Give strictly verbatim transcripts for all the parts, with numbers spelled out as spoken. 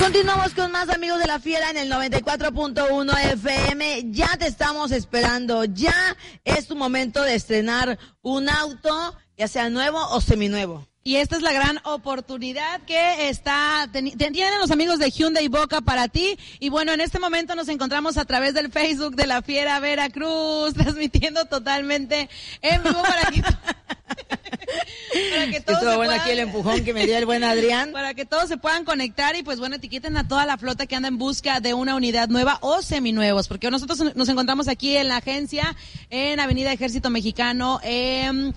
Continuamos con más, amigos de La Fiera, en el noventa y cuatro punto uno F M. Ya te estamos esperando. Ya es tu momento de estrenar un auto, ya sea nuevo o seminuevo. Y esta es la gran oportunidad que está ten, tienen los amigos de Hyundai Boca para ti. Y bueno, en este momento nos encontramos a través del Facebook de La Fiera Veracruz, transmitiendo totalmente en vivo para que, para que todos Estuvo se bueno puedan, aquí el empujón que me dio el buen Adrián. Para que todos se puedan conectar y pues bueno, etiqueten a toda la flota que anda en busca de una unidad nueva o seminuevos, porque nosotros nos encontramos aquí en la agencia, en Avenida Ejército Mexicano, en,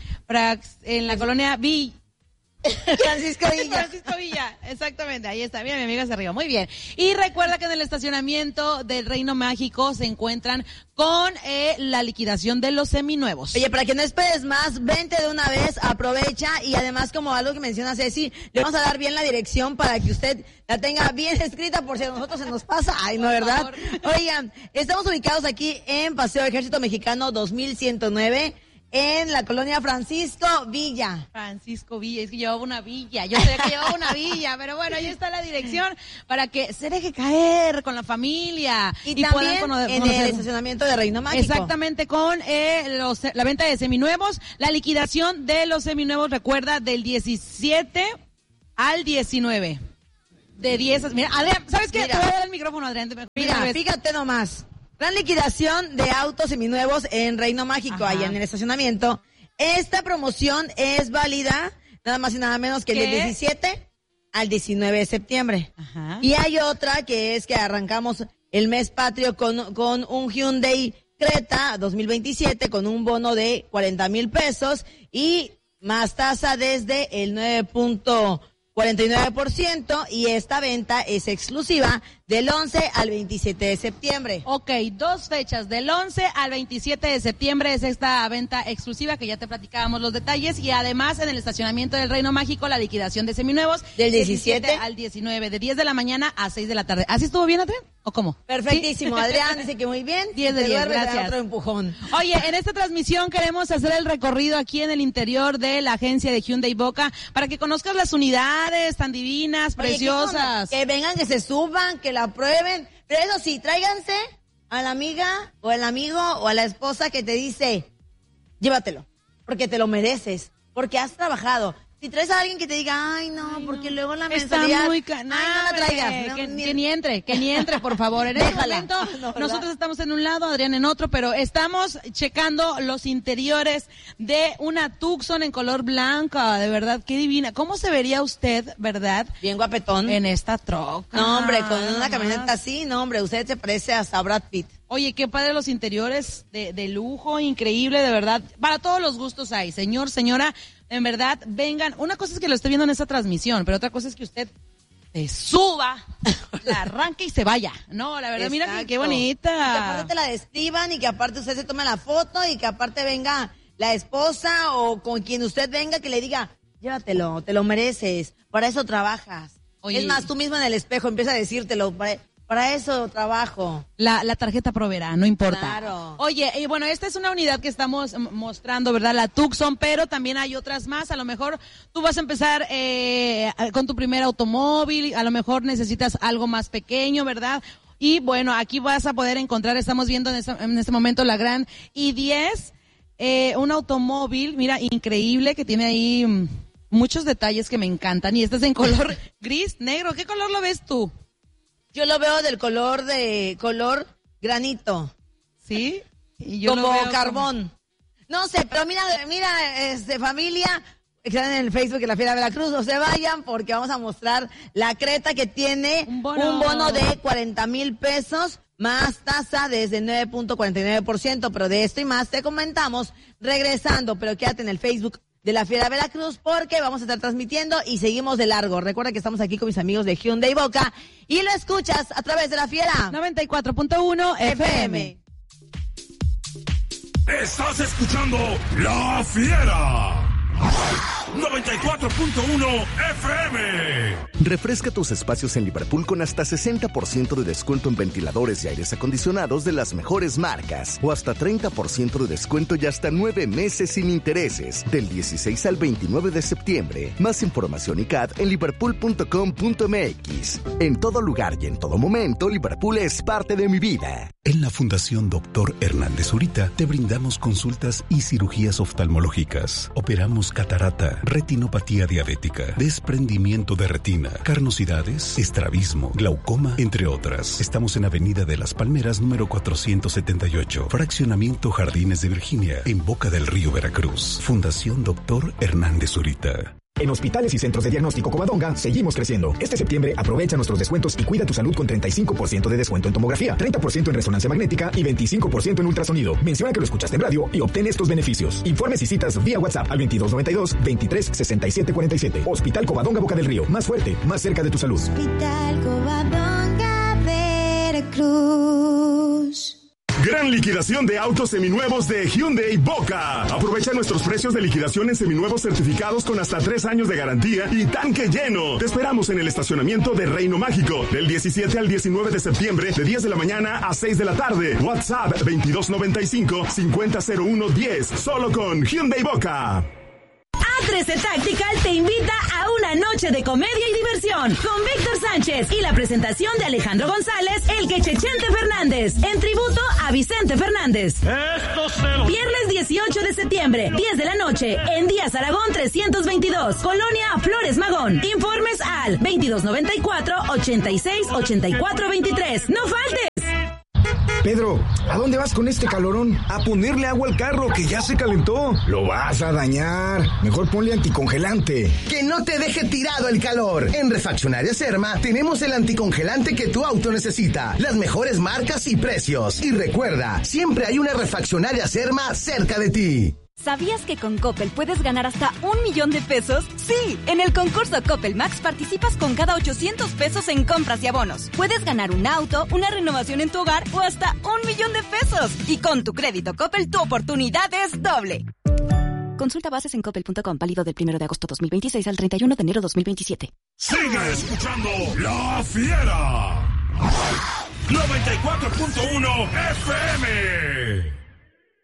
en la colonia Villa. Francisco Villa. Francisco Villa, exactamente, ahí está, mira, mi amiga se rió, muy bien. Y recuerda que en el estacionamiento del Reino Mágico se encuentran con eh, la liquidación de los seminuevos. Oye, para que no esperes más, vente de una vez, aprovecha, y además, como algo que menciona Ceci, le vamos a dar bien la dirección para que usted la tenga bien escrita por si a nosotros se nos pasa. Ay, no, ¿verdad? Oigan, estamos ubicados aquí en Paseo Ejército Mexicano dos mil ciento nueve, en la colonia Francisco Villa. Francisco Villa, es que llevaba una villa, yo sabía que llevaba una villa, pero bueno, ahí está la dirección para que se deje caer con la familia. Y, y también puedan en el estacionamiento de Reino Mágico. Exactamente, con eh, los, la venta de seminuevos, la liquidación de los seminuevos, recuerda, del diecisiete al diecinueve. De diez, mira, Adrián, ¿sabes qué? Mira. Te voy a dar el micrófono, Adrián. Mira, fíjate nomás. Gran liquidación de autos seminuevos en Reino Mágico, Ajá. allá en el estacionamiento. Esta promoción es válida nada más y nada menos que el del diecisiete al diecinueve de septiembre. Ajá. Y hay otra que es que arrancamos el mes patrio con, con un Hyundai Creta dos mil veintisiete con un bono de cuarenta mil pesos y más tasa desde el nueve punto cuarenta y nueve por ciento, y esta venta es exclusiva del once al veintisiete de septiembre. Ok, dos fechas, del once al veintisiete de septiembre es esta venta exclusiva que ya te platicábamos los detalles, y además en el estacionamiento del Reino Mágico la liquidación de seminuevos del diecisiete al diecinueve, de diez de la mañana a seis de la tarde. ¿Así estuvo bien, Adrián? ¿O cómo? Perfectísimo, ¿sí? Adrián dice que muy bien. diez de diez, gracias. Otro empujón. Oye, en esta transmisión queremos hacer el recorrido aquí en el interior de la agencia de Hyundai Boca para que conozcas las unidades tan divinas, Oye, preciosas. Que vengan, que se suban, que la prueben. Pero eso sí, tráiganse a la amiga o al amigo o a la esposa que te dice, llévatelo, porque te lo mereces, porque has trabajado. Si traes a alguien que te diga, ay, no, ay, porque no. luego la mensualidad... Está muy cana. Ay, no la traigas. No, que, ni... que ni entre, que ni entre, por favor. En este momento, no, nosotros estamos en un lado, Adrián en otro, pero estamos checando los interiores de una Tucson en color blanca. De verdad, qué divina. ¿Cómo se vería usted, verdad? Bien guapetón. En esta troca. No, hombre, con una camioneta así, no, hombre, usted se parece hasta Brad Pitt. Oye, qué padre los interiores de, de lujo, increíble, de verdad. Para todos los gustos hay, señor, señora, en verdad, vengan. Una cosa es que lo esté viendo en esta transmisión, pero otra cosa es que usted se suba, la arranque y se vaya. No, la verdad, Exacto. mira qué, qué bonita. Y que aparte te la describan y que aparte usted se tome la foto y que aparte venga la esposa o con quien usted venga que le diga, llévatelo, te lo mereces, para eso trabajas. Oye, es más, tú mismo en el espejo empieza a decírtelo, para... Para eso trabajo. La, la tarjeta proveerá, no importa. Claro. Oye, y bueno, esta es una unidad que estamos mostrando, ¿verdad? La Tucson, pero también hay otras más. A lo mejor tú vas a empezar eh, con tu primer automóvil, a lo mejor necesitas algo más pequeño, ¿verdad? Y bueno, aquí vas a poder encontrar, estamos viendo en este, en este momento la gran i diez, eh, un automóvil, mira, increíble, que tiene ahí um, muchos detalles que me encantan. Y este es en color gris, negro. ¿Qué color lo ves tú? Yo lo veo del color de color granito. ¿Sí? Y yo como lo veo carbón. Como... No sé, pero mira, mira, este, familia, que están en el Facebook de La Fiera Veracruz, no se vayan porque vamos a mostrar la Creta que tiene un bono, un bono de cuarenta mil pesos más tasa desde nueve punto cuarenta y nueve por ciento, pero de esto y más te comentamos regresando, pero quédate en el Facebook de La Fiera Veracruz porque vamos a estar transmitiendo y seguimos de largo. Recuerda que estamos aquí con mis amigos de Hyundai Boca y lo escuchas a través de La Fiera noventa y cuatro punto uno F M. Estás escuchando La Fiera noventa noventa y cuatro punto uno F M. Refresca tus espacios en Liverpool con hasta sesenta por ciento de descuento en ventiladores y aires acondicionados de las mejores marcas, o hasta treinta por ciento de descuento y hasta nueve meses sin intereses, del dieciséis al veintinueve de septiembre. Más información y C A D en liverpool punto com punto m x. En todo lugar y en todo momento, Liverpool es parte de mi vida. En la Fundación Doctor Hernández Zurita te brindamos consultas y cirugías oftalmológicas. Operamos catarata, retinopatía diabética, desprendimiento de retina, carnosidades, estrabismo, glaucoma, entre otras. Estamos en Avenida de las Palmeras, número cuatrocientos setenta y ocho, Fraccionamiento Jardines de Virginia, en Boca del Río, Veracruz. Fundación Doctor Hernández Zurita. En hospitales y centros de diagnóstico Covadonga seguimos creciendo. Este septiembre aprovecha nuestros descuentos y cuida tu salud con treinta y cinco por ciento de descuento en tomografía, treinta por ciento en resonancia magnética y veinticinco por ciento en ultrasonido. Menciona que lo escuchaste en radio y obtén estos beneficios. Informes y citas vía WhatsApp al veintidós noventa y dos, veintitrés sesenta y siete cuarenta y siete. Hospital Covadonga Boca del Río. Más fuerte, más cerca de tu salud. Hospital Covadonga Veracruz. Gran liquidación de autos seminuevos de Hyundai Boca. Aprovecha nuestros precios de liquidación en seminuevos certificados con hasta tres años de garantía y tanque lleno. Te esperamos en el estacionamiento de Reino Mágico del diecisiete al diecinueve de septiembre de diez de la mañana a seis de la tarde. WhatsApp veintidós noventa y cinco, cincuenta cero uno diez. Solo con Hyundai Boca. A trece Tactical te invita a una noche de comedia y diversión con Víctor Sánchez y la presentación de Alejandro González, el Quechechente Fernández, en tributo a Vicente Fernández. Viernes dieciocho de septiembre, diez de la noche, en Díaz Aragón trescientos veintidós, Colonia Flores Magón. Informes al veintidós noventa y cuatro, ochenta y seis, ochenta y cuatro veintitrés. ¡No faltes! Pedro, ¿a dónde vas con este calorón? A ponerle agua al carro, que ya se calentó. Lo vas a dañar. Mejor ponle anticongelante. Que no te deje tirado el calor. En Refaccionaria Serma tenemos el anticongelante que tu auto necesita. Las mejores marcas y precios. Y recuerda, siempre hay una Refaccionaria Serma cerca de ti. ¿Sabías que con Coppel puedes ganar hasta un millón de pesos? ¡Sí! En el concurso Coppel Max participas con cada ochocientos pesos en compras y abonos. Puedes ganar un auto, una renovación en tu hogar o hasta un millón de pesos. Y con tu crédito Coppel, tu oportunidad es doble. Consulta bases en coppel punto com, válido del primero de agosto dos mil veintiséis al treinta y uno de enero dos mil veintisiete. Sigue escuchando La Fiera. noventa y cuatro punto uno F M.